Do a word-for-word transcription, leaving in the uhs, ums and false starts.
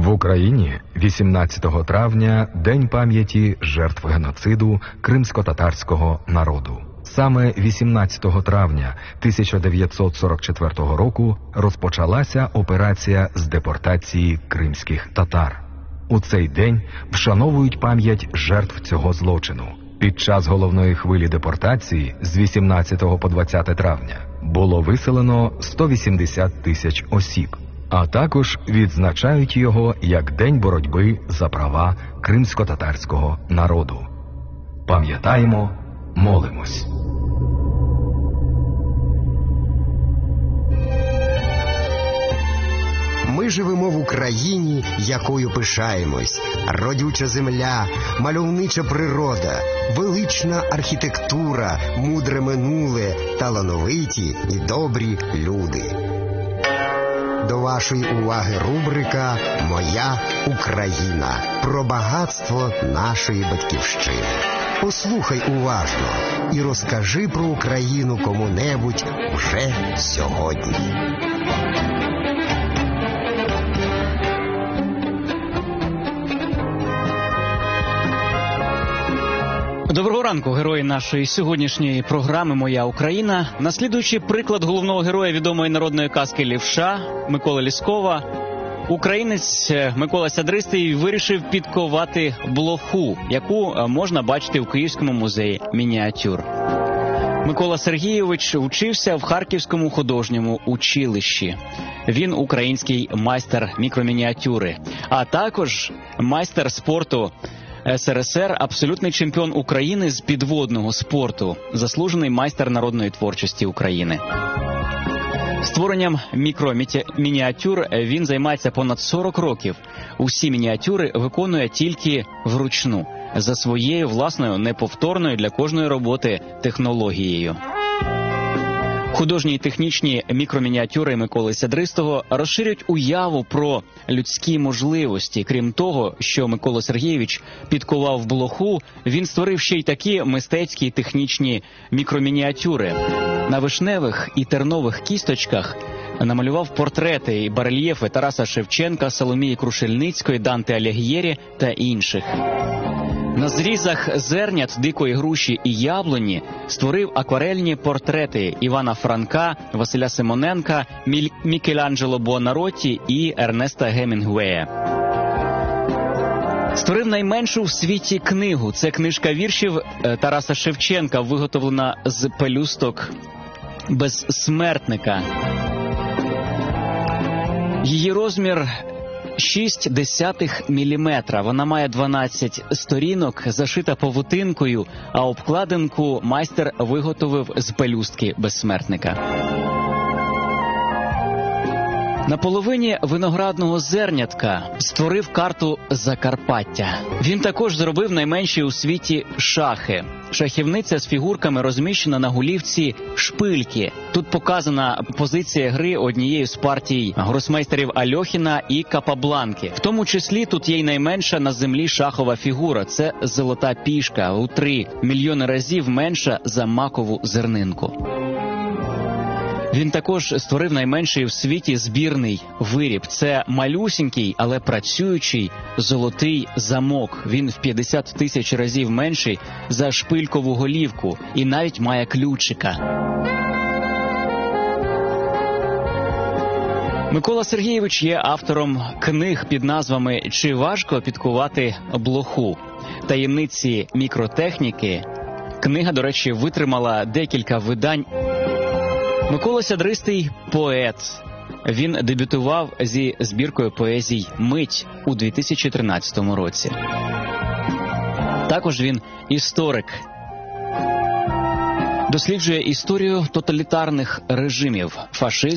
В Україні вісімнадцятого травня – День пам'яті жертв геноциду кримсько-татарського народу. Саме вісімнадцятого травня тисяча дев'ятсот сорок четвертого року розпочалася операція з депортації кримських татар. У цей день вшановують пам'ять жертв цього злочину. Під час головної хвилі депортації з вісімнадцятого по двадцяте травня було виселено сто вісімдесят тисяч осіб. А також відзначають його як День боротьби за права кримсько-татарського народу. Пам'ятаємо, молимось. Ми живемо в Україні, якою пишаємось. Родюча земля, мальовнича природа, велична архітектура, мудре минуле, талановиті і добрі люди. До вашої уваги рубрика «Моя Україна» про багатство нашої батьківщини. Послухай уважно і розкажи про Україну кому-небудь вже сьогодні. Доброго ранку, герої нашої сьогоднішньої програми «Моя Україна». Наслідуючи приклад головного героя відомої народної казки «Левша» Миколи Ліскова, українець Микола Сядристий вирішив підковати блоху, яку можна бачити у Київському музеї мініатюр. Микола Сергійович вчився в Харківському художньому училищі. Він український майстер мікромініатюри, а також майстер спорту ес ер ес ер, абсолютний чемпіон України з підводного спорту, заслужений майстер народної творчості України. Створенням мікромініатюр він займається понад сорок років. Усі мініатюри виконує тільки вручну, за своєю власною неповторною для кожної роботи технологією. Художні і технічні мікромініатюри Миколи Сядристого розширюють уяву про людські можливості. Крім того, що Микола Сергійович підковав блоху, він створив ще й такі мистецькі і технічні мікромініатюри. На вишневих і тернових кісточках намалював портрети і барельєфи Тараса Шевченка, Соломії Крушельницької, Данте Аліг'єрі та інших. На зрізах зернят дикої груші і яблуні створив акварельні портрети Івана Франка, Василя Симоненка, Мікеланджело Буонаротті і Ернеста Гемінгуея. Створив найменшу в світі книгу. Це книжка віршів Тараса Шевченка, виготовлена з пелюсток безсмертника. Її розмір шість десятих міліметра. Вона має дванадцять сторінок, зашита павутинкою, а обкладинку майстер виготовив з пелюстки безсмертника. На половині виноградного зернятка створив карту Закарпаття. Він також зробив найменші у світі шахи. Шахівниця з фігурками розміщена на голівці шпильки. Тут показана позиція гри однієї з партій гросмейстерів Альохіна і Капабланки. В тому числі тут є й найменша на землі шахова фігура. Це золота пішка, у три мільйони разів менша за макову зернинку. Він також створив найменший в світі збірний виріб. Це малюсінький, але працюючий золотий замок. Він в п'ятдесят тисяч разів менший за шпилькову голівку і навіть має ключика. Микола Сергійович є автором книг під назвами «Чи важко підкувати блоху?», «Таємниці мікротехніки». Книга, до речі, витримала декілька видань. Микола Сядристий – поет. Він дебютував зі збіркою поезій «Мить» у дві тисячі тринадцятому році. Також він історик. Досліджує історію тоталітарних режимів, фашизму,